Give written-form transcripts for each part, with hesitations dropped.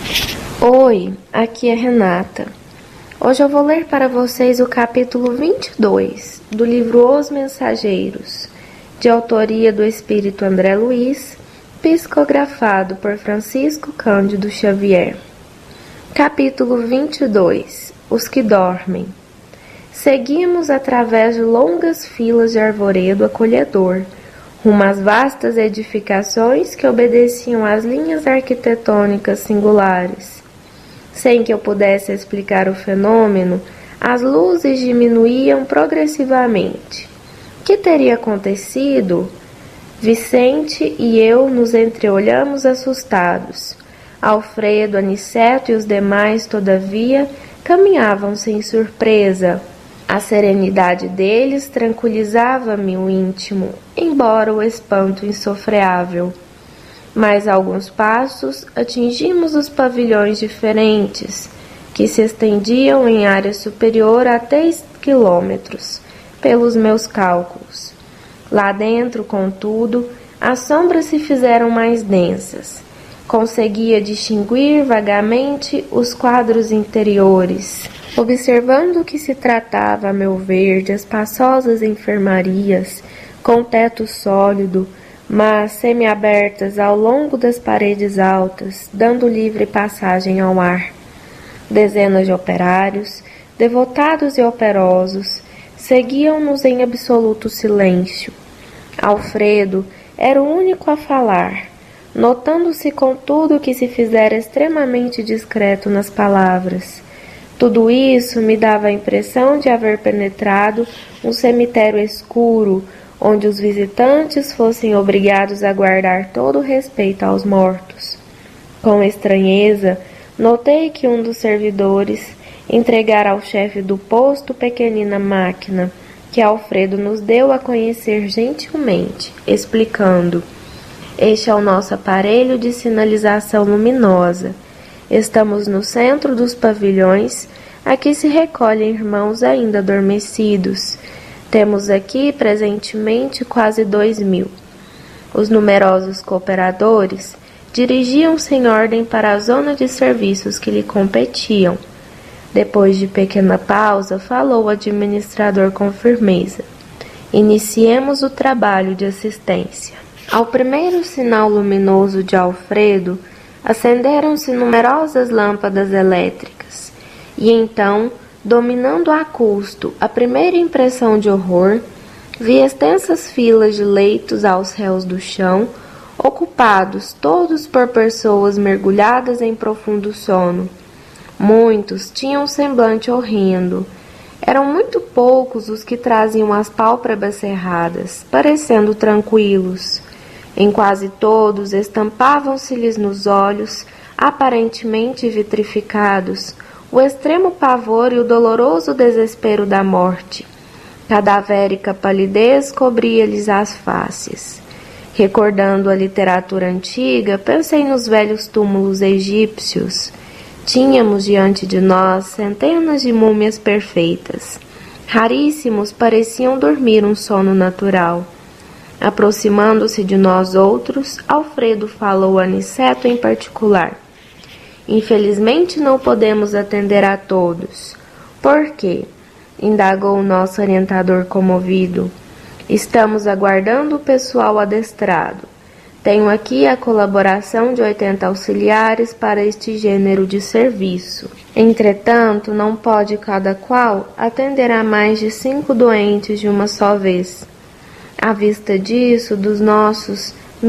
Oi, aqui é Renata. Hoje eu vou ler para vocês o capítulo 22 do livro Os Mensageiros, de autoria do espírito André Luiz, psicografado por Francisco Cândido Xavier. Capítulo 22. Os que dormem. Seguimos através de longas filas de arvoredo acolhedor, rumo às vastas edificações que obedeciam às linhas arquitetônicas singulares. Sem que eu pudesse explicar o fenômeno, as luzes diminuíam progressivamente. Que teria acontecido? Vicente e eu nos entreolhamos assustados. Alfredo, Aniceto e os demais, todavia, caminhavam sem surpresa. A serenidade deles tranquilizava-me o íntimo, embora o espanto insofreável. Mais alguns passos, atingimos os pavilhões diferentes, que se estendiam em área superior a 3 quilômetros, pelos meus cálculos. Lá dentro, contudo, as sombras se fizeram mais densas. Conseguia distinguir vagamente os quadros interiores. Observando que se tratava, a meu ver, de espaçosas enfermarias, com teto sólido, mas semiabertas ao longo das paredes altas, dando livre passagem ao ar. Dezenas de operários, devotados e operosos, seguiam-nos em absoluto silêncio. Alfredo era o único a falar, notando-se contudo que se fizera extremamente discreto nas palavras. Tudo isso me dava a impressão de haver penetrado um cemitério escuro, onde os visitantes fossem obrigados a guardar todo o respeito aos mortos. Com estranheza, notei que um dos servidores entregara ao chefe do posto pequenina máquina, que Alfredo nos deu a conhecer gentilmente, explicando: "Este é o nosso aparelho de sinalização luminosa. Estamos no centro dos pavilhões, aqui se recolhem irmãos ainda adormecidos. Temos aqui presentemente quase 2.000. Os numerosos cooperadores dirigiam-se em ordem para a zona de serviços que lhe competiam. Depois de pequena pausa, falou o administrador com firmeza: "Iniciemos o trabalho de assistência." Ao primeiro sinal luminoso de Alfredo, acenderam-se numerosas lâmpadas elétricas, e então, dominando a custo a primeira impressão de horror, vi extensas filas de leitos aos réus do chão, ocupados todos por pessoas mergulhadas em profundo sono. Muitos tinham um semblante horrendo. Eram muito poucos os que traziam as pálpebras cerradas, parecendo tranquilos. Em quase todos estampavam-se-lhes nos olhos, aparentemente vitrificados, o extremo pavor e o doloroso desespero da morte. Cadavérica palidez cobria-lhes as faces. Recordando a literatura antiga, pensei nos velhos túmulos egípcios. Tínhamos diante de nós centenas de múmias perfeitas. Raríssimos pareciam dormir um sono natural. Aproximando-se de nós outros, Alfredo falou a Aniceto em particular: "Infelizmente não podemos atender a todos." "Por quê?" indagou o nosso orientador comovido. "Estamos aguardando o pessoal adestrado. Tenho aqui a colaboração de 80 auxiliares para este gênero de serviço. Entretanto, não pode cada qual atender a mais de 5 doentes de uma só vez. À vista disso, dos nossos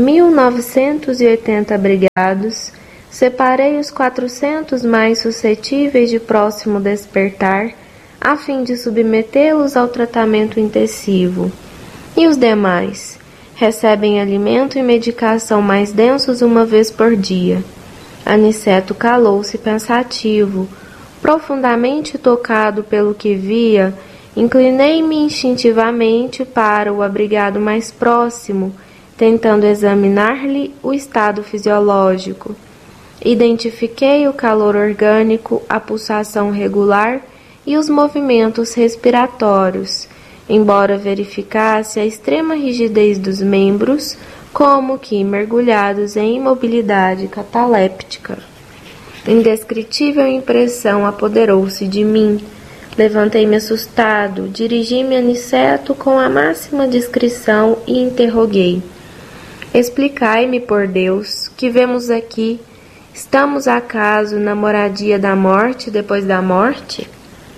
1.980 abrigados, separei os 400 mais suscetíveis de próximo despertar, a fim de submetê-los ao tratamento intensivo. E os demais recebem alimento e medicação mais densos uma vez por dia." Aniceto calou-se pensativo. Profundamente tocado pelo que via, inclinei-me instintivamente para o abrigado mais próximo, tentando examinar-lhe o estado fisiológico. Identifiquei o calor orgânico, a pulsação regular e os movimentos respiratórios, embora verificasse a extrema rigidez dos membros, como que mergulhados em imobilidade cataléptica. Indescritível impressão apoderou-se de mim. Levantei-me assustado, dirigi-me a Aniceto com a máxima discrição e interroguei. Explicai-me, por Deus, que vemos aqui. Estamos acaso na moradia da morte depois da morte?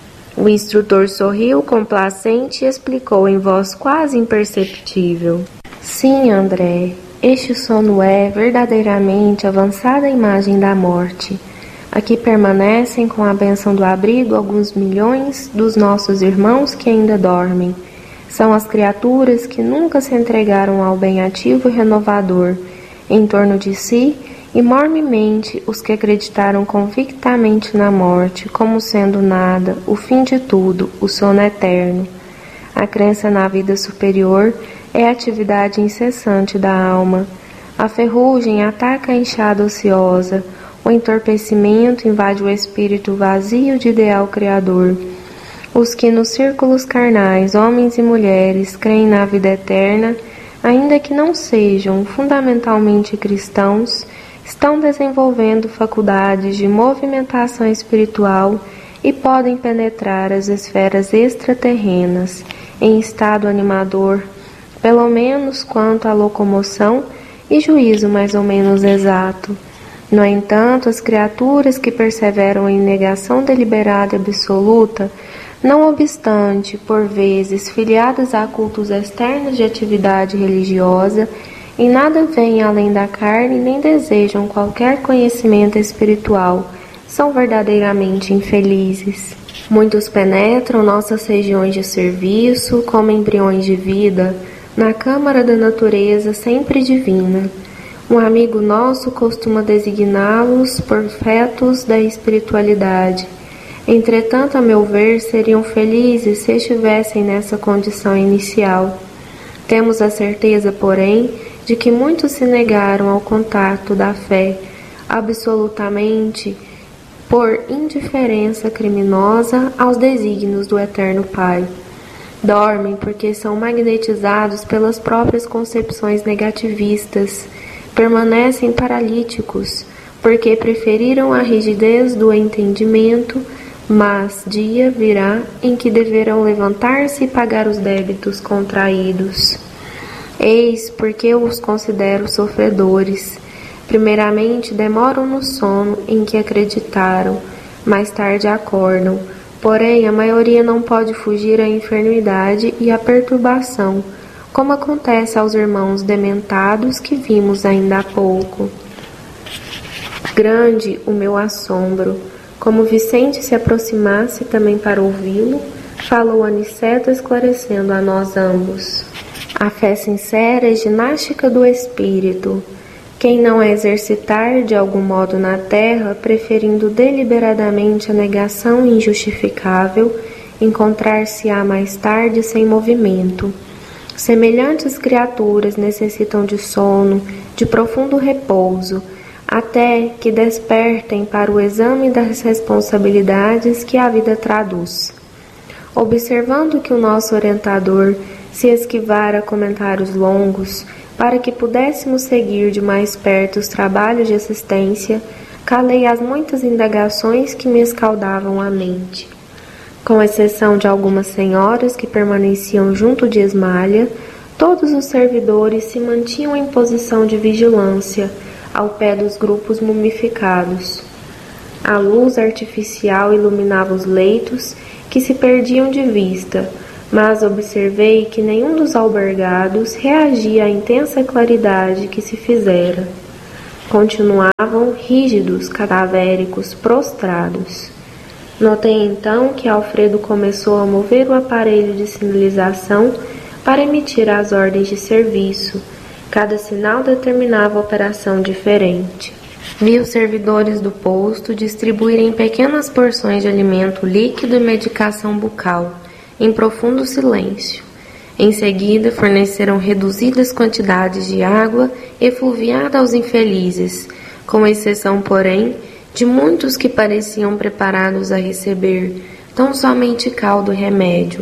O instrutor sorriu complacente e explicou em voz quase imperceptível. Sim, André, este sono é verdadeiramente a avançada imagem da morte. Aqui permanecem com a bênção do abrigo alguns milhões dos nossos irmãos que ainda dormem. São as criaturas que nunca se entregaram ao bem ativo e renovador em torno de si, e mormemente os que acreditaram convictamente na morte como sendo nada, o fim de tudo, o sono eterno. A crença na vida superior é a atividade incessante da alma. A ferrugem ataca a enxada ociosa, o entorpecimento invade o espírito vazio de ideal criador. Os que nos círculos carnais, homens e mulheres, creem na vida eterna, ainda que não sejam fundamentalmente cristãos, estão desenvolvendo faculdades de movimentação espiritual e podem penetrar as esferas extraterrenas em estado animador, pelo menos quanto à locomoção e juízo mais ou menos exato. No entanto, as criaturas que perseveram em negação deliberada e absoluta, não obstante, por vezes, filiadas a cultos externos de atividade religiosa, em nada veem além da carne nem desejam qualquer conhecimento espiritual, são verdadeiramente infelizes. Muitos penetram nossas regiões de serviço, como embriões de vida, na câmara da natureza sempre divina. Um amigo nosso costuma designá-los por fetos da espiritualidade. Entretanto, a meu ver, seriam felizes se estivessem nessa condição inicial. Temos a certeza, porém, de que muitos se negaram ao contato da fé, absolutamente por indiferença criminosa aos desígnios do Eterno Pai. Dormem porque são magnetizados pelas próprias concepções negativistas. Permanecem paralíticos, porque preferiram a rigidez do entendimento, mas dia virá em que deverão levantar-se e pagar os débitos contraídos. Eis porque eu os considero sofredores. Primeiramente demoram no sono em que acreditaram, mais tarde acordam, porém a maioria não pode fugir à enfermidade e à perturbação, como acontece aos irmãos dementados que vimos ainda há pouco. Grande o meu assombro. Como Vicente se aproximasse também para ouvi-lo, falou Aniceto esclarecendo a nós ambos. A fé sincera é ginástica do espírito. Quem não a exercitar de algum modo na terra, preferindo deliberadamente a negação injustificável, encontrar-se-á mais tarde sem movimento. Semelhantes criaturas necessitam de sono, de profundo repouso, até que despertem para o exame das responsabilidades que a vida traduz. Observando que o nosso orientador se esquivara a comentários longos, para que pudéssemos seguir de mais perto os trabalhos de assistência, calei as muitas indagações que me escaldavam a mente. Com exceção de algumas senhoras que permaneciam junto de Esmalha, todos os servidores se mantinham em posição de vigilância, ao pé dos grupos mumificados. A luz artificial iluminava os leitos, que se perdiam de vista, mas observei que nenhum dos albergados reagia à intensa claridade que se fizera. Continuavam rígidos, cadavéricos, prostrados. Notei então que Alfredo começou a mover o aparelho de sinalização para emitir as ordens de serviço. Cada sinal determinava operação diferente. Vi os servidores do posto distribuírem pequenas porções de alimento líquido e medicação bucal, em profundo silêncio. Em seguida, forneceram reduzidas quantidades de água efluviada aos infelizes, com exceção, porém, de muitos que pareciam preparados a receber tão somente caldo e remédio.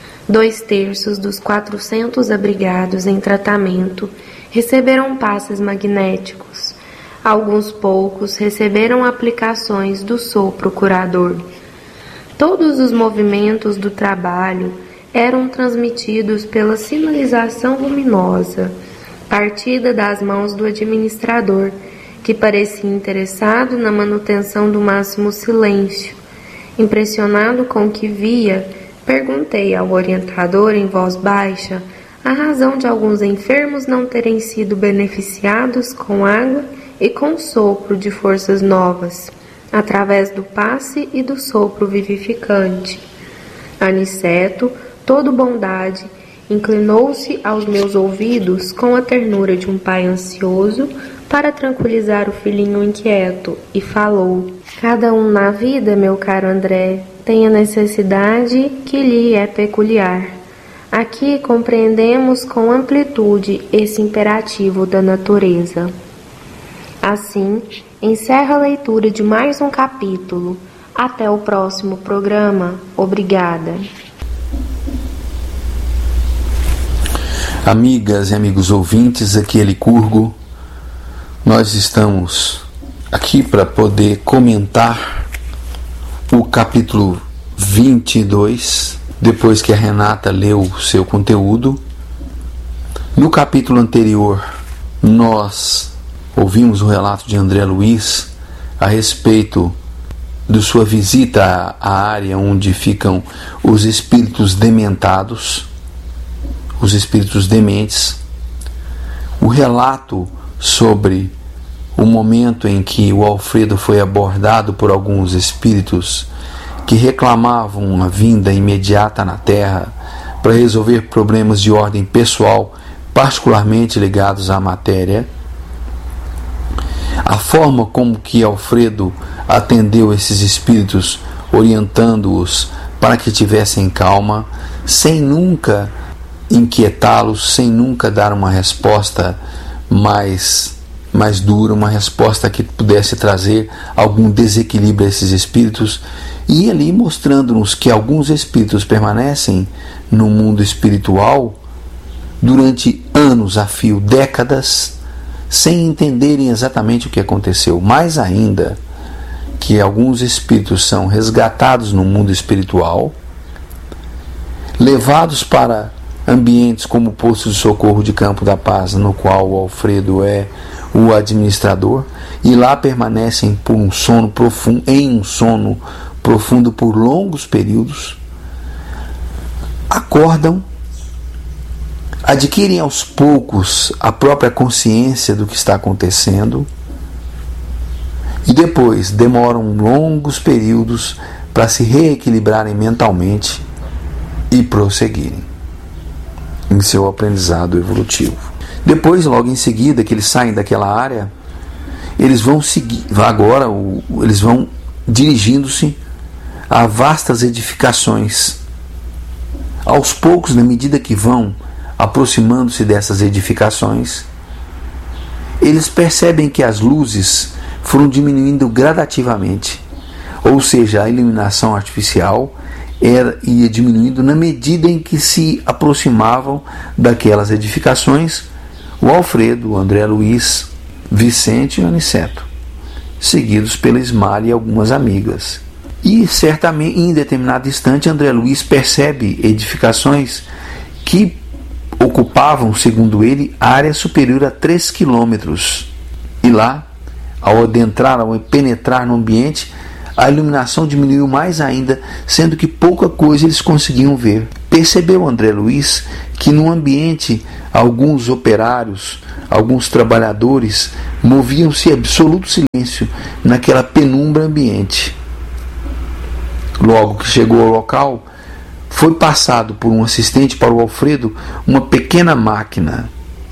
2/3 dos 400 abrigados em tratamento receberam passes magnéticos. Alguns poucos receberam aplicações do sopro curador. Todos os movimentos do trabalho eram transmitidos pela sinalização luminosa, partida das mãos do administrador, que parecia interessado na manutenção do máximo silêncio. Impressionado com o que via, perguntei ao orientador em voz baixa a razão de alguns enfermos não terem sido beneficiados com água e com sopro de forças novas, através do passe e do sopro vivificante. Aniceto, todo bondade, inclinou-se aos meus ouvidos com a ternura de um pai ansioso para tranquilizar o filhinho inquieto e falou: cada um na vida, meu caro André, tem a necessidade que lhe é peculiar. Aqui compreendemos com amplitude esse imperativo da natureza. Assim, encerra a leitura de mais um capítulo. Até o próximo programa. Obrigada. Amigas e amigos ouvintes, aqui é Licurgo. Nós estamos aqui para poder comentar o capítulo 22, depois que a Renata leu o seu conteúdo. No capítulo anterior, nós ouvimos o relato de André Luiz a respeito de sua visita à área onde ficam os espíritos dementados, os espíritos dementes. O relato sobre o momento em que o Alfredo foi abordado por alguns espíritos que reclamavam a vinda imediata na Terra para resolver problemas de ordem pessoal, particularmente ligados à matéria. A forma como que Alfredo atendeu esses espíritos, orientando-os para que tivessem calma, sem nunca inquietá-los, sem nunca dar uma resposta mais dura, uma resposta que pudesse trazer algum desequilíbrio a esses espíritos, e ali mostrando-nos que alguns espíritos permanecem no mundo espiritual durante anos a fio, décadas, sem entenderem exatamente o que aconteceu. Mais ainda, que alguns espíritos são resgatados no mundo espiritual, levados para ambientes como o posto de socorro de Campo da Paz, no qual o Alfredo é o administrador, e lá permanecem por um sono profundo por longos períodos, acordam, adquirem aos poucos a própria consciência do que está acontecendo e depois demoram longos períodos para se reequilibrarem mentalmente e prosseguirem em seu aprendizado evolutivo. Depois, logo em seguida que eles saem daquela área, eles vão dirigindo-se a vastas edificações. Aos poucos, na medida que vão aproximando-se dessas edificações, eles percebem que as luzes foram diminuindo gradativamente, ou seja, a iluminação artificial ia diminuindo na medida em que se aproximavam daquelas edificações. O Alfredo, o André Luiz, Vicente e o Aniceto, seguidos pela Ismar e algumas amigas. E certamente, em determinado instante, André Luiz percebe edificações que ocupavam, segundo ele, área superior a 3 quilômetros. E lá, ao adentrar, ao penetrar no ambiente, a iluminação diminuiu mais ainda, sendo que pouca coisa eles conseguiam ver. Percebeu André Luiz que no ambiente alguns operários, alguns trabalhadores moviam-se em absoluto silêncio naquela penumbra ambiente. Logo que chegou ao local, foi passado por um assistente para o Alfredo uma pequena máquina.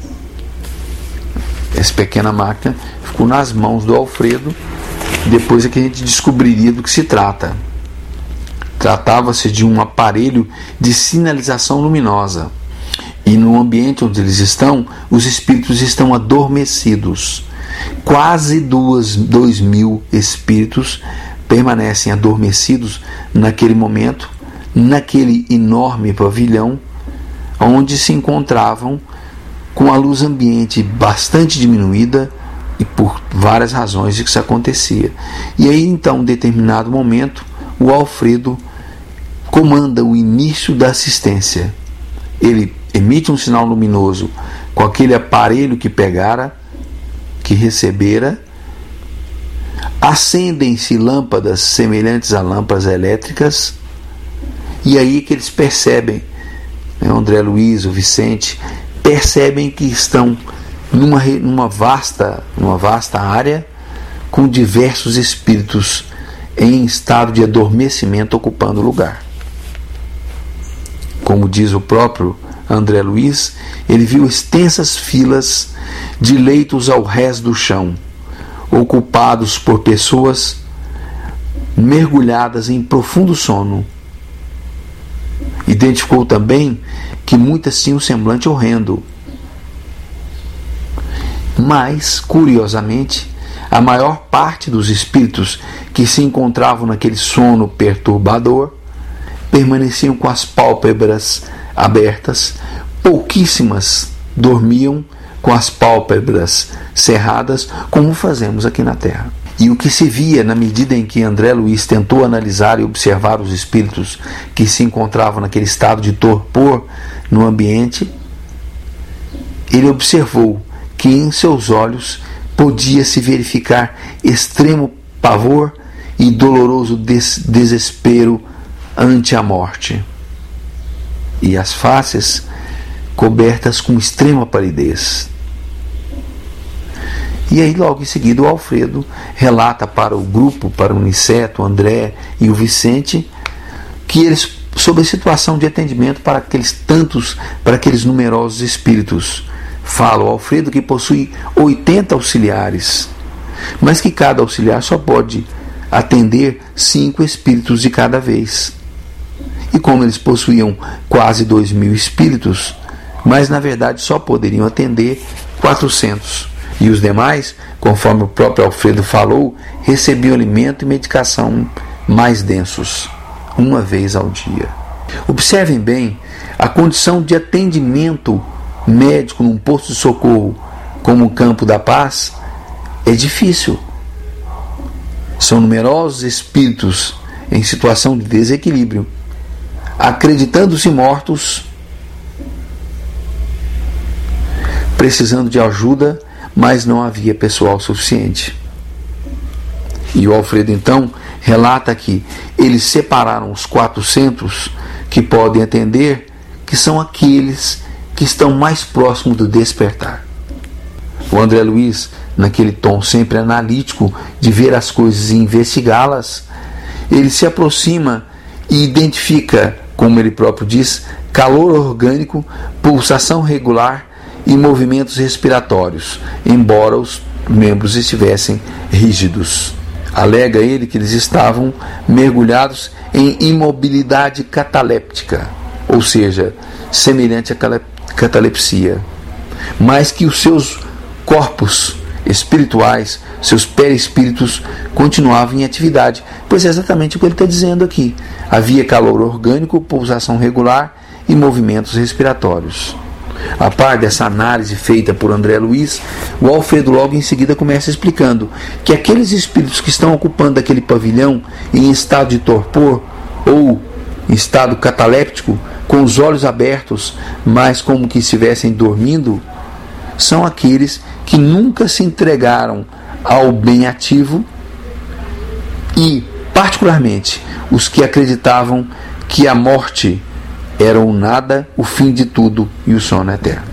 Essa pequena máquina ficou nas mãos do Alfredo. Depois é que a gente descobriria do que se trata. Tratava-se de um aparelho de sinalização luminosa. E no ambiente onde eles estão, os espíritos estão adormecidos. Quase 2.000 espíritos permanecem adormecidos naquele momento, naquele enorme pavilhão, onde se encontravam com a luz ambiente bastante diminuída e por várias razões que isso acontecia. E aí, então, em determinado momento, o Alfredo comanda o início da assistência. Ele emite um sinal luminoso com aquele aparelho que pegara, que recebera, acendem-se lâmpadas semelhantes a lâmpadas elétricas, e aí que eles percebem, o André Luiz, o Vicente, percebem que estão numa vasta área com diversos espíritos em estado de adormecimento ocupando o lugar. Como diz o próprio André Luiz, ele viu extensas filas de leitos ao rés do chão, ocupados por pessoas mergulhadas em profundo sono. Identificou também que muitas tinham um semblante horrendo. Mas, curiosamente, a maior parte dos espíritos que se encontravam naquele sono perturbador permaneciam com as pálpebras abertas, pouquíssimas dormiam com as pálpebras cerradas, como fazemos aqui na Terra. E o que se via na medida em que André Luiz tentou analisar e observar os espíritos que se encontravam naquele estado de torpor no ambiente, ele observou que em seus olhos podia-se verificar extremo pavor e doloroso desespero ante a morte, e as faces cobertas com extrema palidez. E aí, logo em seguida, o Alfredo relata para o grupo, para o Niceto, o André e o Vicente, que eles, sobre a situação de atendimento para aqueles numerosos espíritos. Fala o Alfredo que possui 80 auxiliares, mas que cada auxiliar só pode atender 5 espíritos de cada vez. E como eles possuíam quase 2.000 espíritos, mas na verdade só poderiam atender 400. E os demais, conforme o próprio Alfredo falou, recebiam alimento e medicação mais densos, uma vez ao dia. Observem bem a condição de atendimento médico num posto de socorro como o Campo da Paz é difícil. São numerosos espíritos em situação de desequilíbrio, acreditando-se mortos, precisando de ajuda, mas não havia pessoal suficiente. E o Alfredo então relata que eles separaram os 400 que podem atender, que são aqueles que estão mais próximos do despertar. O André Luiz, naquele tom sempre analítico de ver as coisas e investigá-las, ele se aproxima e identifica, como ele próprio diz, calor orgânico, pulsação regular e movimentos respiratórios, embora os membros estivessem rígidos. Alega ele que eles estavam mergulhados em imobilidade cataléptica, ou seja, semelhante à catalepsia, mas que os seus corpos espirituais, seus perispíritos, continuavam em atividade, pois é exatamente o que ele está dizendo aqui. Havia calor orgânico, pulsação regular e movimentos respiratórios. A par dessa análise feita por André Luiz, o Alfredo logo em seguida começa explicando que aqueles espíritos que estão ocupando aquele pavilhão em estado de torpor ou em estado cataléptico, com os olhos abertos, mas como que estivessem dormindo, são aqueles que nunca se entregaram ao bem ativo e, particularmente, os que acreditavam que a morte era o nada, o fim de tudo e o sono eterno.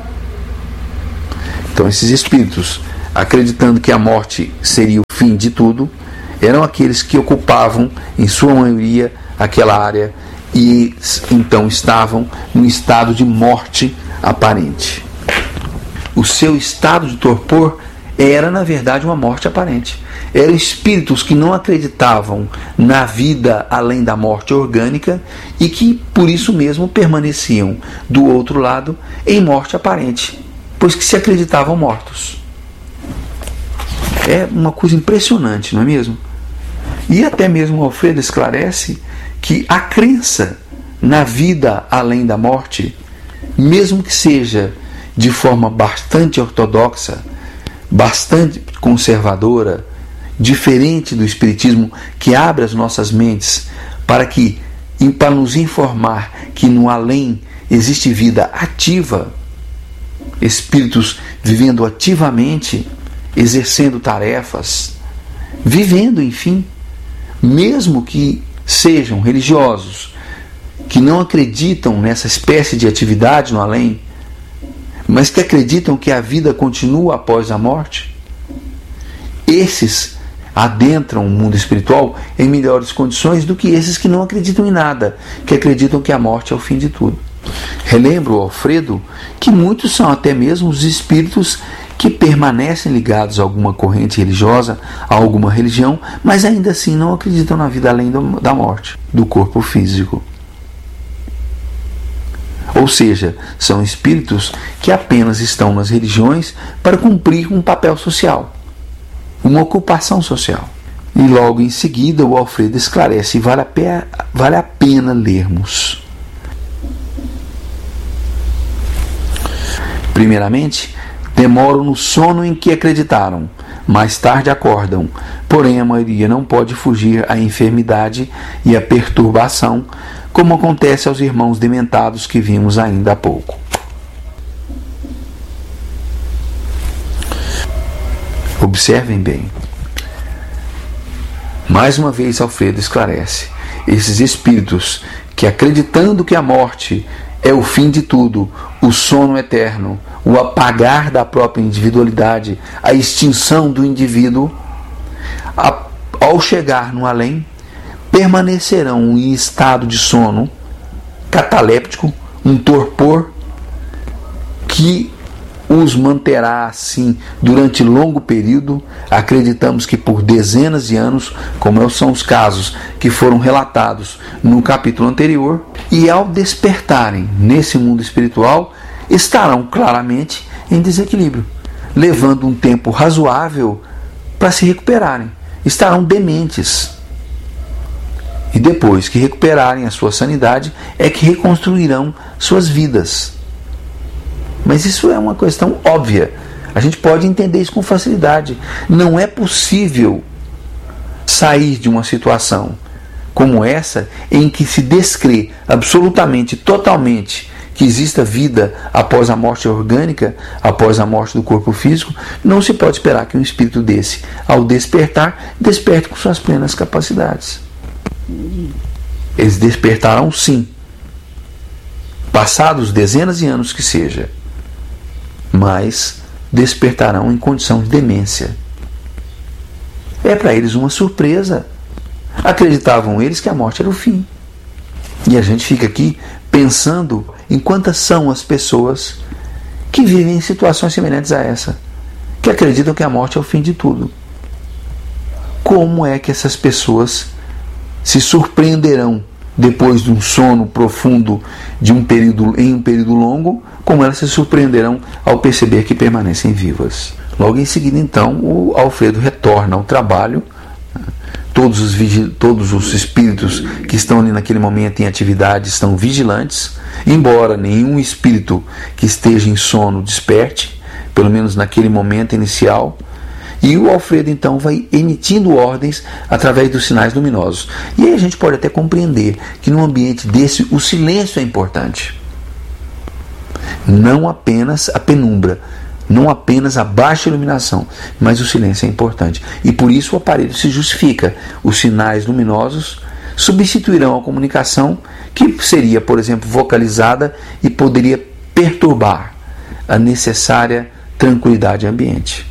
Então esses espíritos, acreditando que a morte seria o fim de tudo, eram aqueles que ocupavam, em sua maioria, aquela área e então estavam num estado de morte aparente. O seu estado de torpor era, na verdade, uma morte aparente. Eram espíritos que não acreditavam na vida além da morte orgânica e que, por isso mesmo, permaneciam do outro lado em morte aparente, pois que se acreditavam mortos. É uma coisa impressionante, não é mesmo? E até mesmo Alfredo esclarece que a crença na vida além da morte, mesmo que seja de forma bastante ortodoxa, bastante conservadora, diferente do Espiritismo, que abre as nossas mentes para nos informar que no além existe vida ativa, espíritos vivendo ativamente, exercendo tarefas, vivendo, enfim, mesmo que sejam religiosos, que não acreditam nessa espécie de atividade no além, mas que acreditam que a vida continua após a morte. Esses adentram o mundo espiritual em melhores condições do que esses que não acreditam em nada, que acreditam que a morte é o fim de tudo. Relembro, Alfredo, que muitos são até mesmo os espíritos que permanecem ligados a alguma corrente religiosa, a alguma religião, mas ainda assim não acreditam na vida além da morte, do corpo físico. Ou seja, são espíritos que apenas estão nas religiões para cumprir um papel social, uma ocupação social. E logo em seguida o Alfredo esclarece, e vale a pena lermos. Primeiramente, demoram no sono em que acreditaram, mais tarde acordam, porém a maioria não pode fugir à enfermidade e à perturbação, como acontece aos irmãos dementados que vimos ainda há pouco. Observem bem. Mais uma vez Alfredo esclarece: esses espíritos que, acreditando que a morte é o fim de tudo, o sono eterno, o apagar da própria individualidade, a extinção do indivíduo, ao chegar no além, permanecerão em estado de sono cataléptico, um torpor que os manterá assim durante longo período, acreditamos que por dezenas de anos, como são os casos que foram relatados no capítulo anterior, e ao despertarem nesse mundo espiritual, estarão claramente em desequilíbrio, levando um tempo razoável para se recuperarem, estarão dementes. E depois que recuperarem a sua sanidade, é que reconstruirão suas vidas. Mas isso é uma questão óbvia. A gente pode entender isso com facilidade. Não é possível sair de uma situação como essa, em que se descrê absolutamente, totalmente, que exista vida após a morte orgânica, após a morte do corpo físico. Não se pode esperar que um espírito desse, ao despertar, desperte com suas plenas capacidades. Eles despertarão sim, passados dezenas de anos que seja, mas despertarão em condição de demência. É para eles uma surpresa. Acreditavam eles que a morte era o fim. E a gente fica aqui pensando em quantas são as pessoas que vivem em situações semelhantes a essa, que acreditam que a morte é o fim de tudo. Como é que essas pessoas se surpreenderão depois de um sono profundo em um período longo, como elas se surpreenderão ao perceber que permanecem vivas? Logo em seguida, então, o Alfredo retorna ao trabalho. Todos os espíritos que estão ali naquele momento em atividade estão vigilantes, embora nenhum espírito que esteja em sono desperte, pelo menos naquele momento inicial. E o Alfredo então vai emitindo ordens através dos sinais luminosos. E aí a gente pode até compreender que num ambiente desse o silêncio é importante. Não apenas a penumbra, não apenas a baixa iluminação, mas o silêncio é importante. E por isso o aparelho se justifica. Os sinais luminosos substituirão a comunicação, que seria, por exemplo, vocalizada e poderia perturbar a necessária tranquilidade ambiente.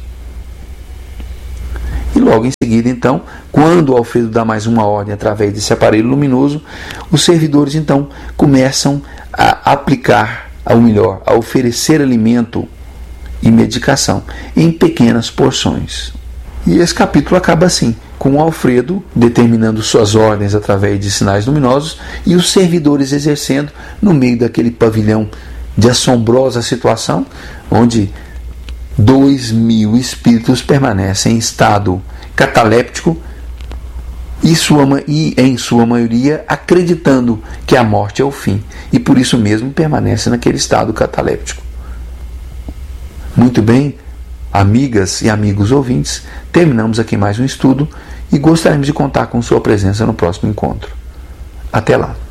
E logo em seguida, então, quando o Alfredo dá mais uma ordem através desse aparelho luminoso, os servidores então começam a aplicar, ou melhor, a oferecer alimento e medicação em pequenas porções. E esse capítulo acaba assim, com o Alfredo determinando suas ordens através de sinais luminosos e os servidores exercendo no meio daquele pavilhão de assombrosa situação, onde 2.000 espíritos permanecem em estado cataléptico e em sua maioria acreditando que a morte é o fim, e por isso mesmo permanecem naquele estado cataléptico. Muito bem, amigas e amigos ouvintes, terminamos aqui mais um estudo e gostaríamos de contar com sua presença no próximo encontro. Até lá!